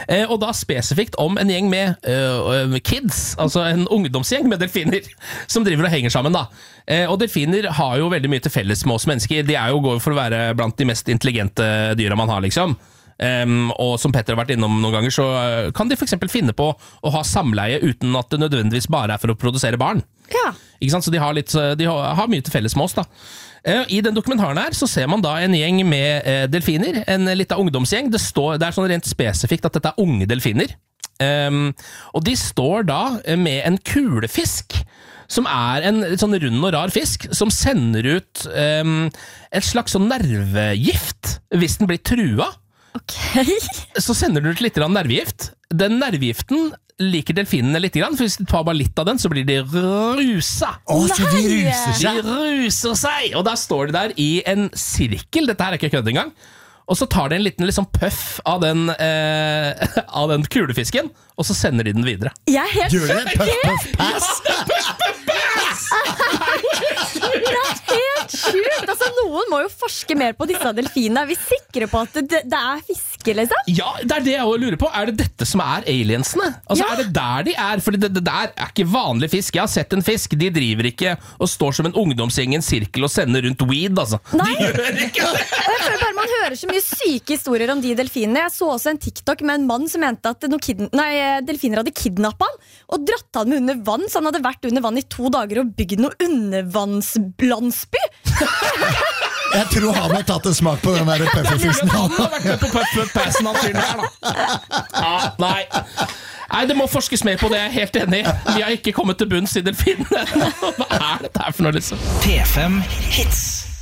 Og da spesifikt om en gjeng med kids, altså en ungdomsgjeng med delfiner, som driver og henger sammen da. Og delfiner har jo veldig mye til felles med oss mennesker. De går for å være blant de mest intelligente dyra man har, liksom. Og som Petter har vært innom noen ganger, så kan de for eksempel finne på å ha samleie uten at det nødvendigvis bare for å produsere barn. Ja. Ikke sant? Så de har mye til felles med oss da. I den dokumentaren her så ser man da en gjeng med delfiner, en liten ungdomsgjeng. Det er sånn rent spesifikt at dette unge delfiner. Og de står da med en kulefisk, som en sånn rund og rar fisk, som sender ut et slags sånn nervegift hvis den blir trua. Okay. Så sender den ut litt nervegift. Den nervegiften liker delfinene litt, for hvis de tar bare litt av den, så blir de rusa. Så de ruser seg. De ruser seg, og da står de der i en sirkel. Dette her ikke kødd engang. Og så tar de en liten liksom puff av den kulefisken, og så sender de den videre. Jeg er helt Gjør det? Puff, pass? Det er helt sjukt. Altså, noen må jo forske mer på disse delfinene. Er vi sikre på at det er fiske, liksom? Ja, det er det jeg også lurer på. Er det dette som er aliensene? Altså, Ja. Er det der de er? Fordi det der er ikke vanlig fisk. Jeg har sett en fisk. De driver ikke og står som en ungdomsgjeng i en sirkel og sender rundt weed, altså. Nei. De gjør ikke det! Og jeg føler bare man hører så mye syke historier om de delfinene. Jeg så også en TikTok med en mann som mente at delfiner hadde kidnappet han og dratt han med under vann, så han hadde vært under vann i 2 dager og bygd noe undervannslandsby. Jeg tror han har tatt en smak på den der pufferfisen. Han har vært med på puff-passen han fyren her, da. Nei, det må forskes mer på det, jeg er helt enig. Vi har ikke kommet til bunns i delfinene. Hva er dette her for noe, liksom? P5 Hits.